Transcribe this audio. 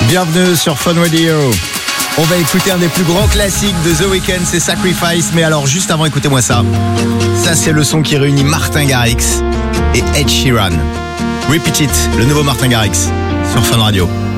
Bienvenue sur Fun Radio. On va écouter un des plus grands classiques de The Weeknd, c'est Sacrifice. Mais alors, juste avant, écoutez-moi ça. Ça, c'est le son qui réunit Martin Garrix et Ed Sheeran. Repeat It, le nouveau Martin Garrix sur Fun Radio.